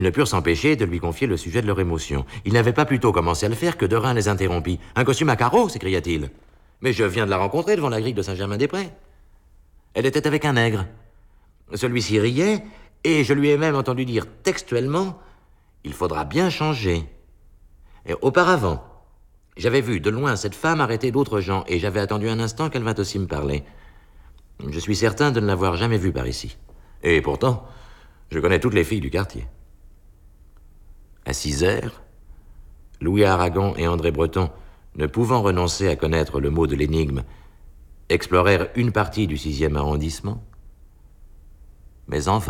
Ils ne purent s'empêcher de lui confier le sujet de leur émotion. Ils n'avaient pas plutôt commencé à le faire que Derain les interrompit. « Un costume à carreaux » s'écria-t-il. « Mais je viens de la rencontrer devant la grille de Saint-Germain-des-Prés. » Elle était avec un nègre. Celui-ci riait, et je lui ai même entendu dire textuellement « Il faudra bien changer ». Et auparavant, j'avais vu de loin cette femme arrêter d'autres gens, et j'avais attendu un instant qu'elle vint aussi me parler. Je suis certain de ne l'avoir jamais vue par ici. Et pourtant, je connais toutes les filles du quartier. À 6 heures, Louis Aragon et André Breton, ne pouvant renoncer à connaître le mot de l'énigme, explorèrent une partie du 6e arrondissement, mais en vain.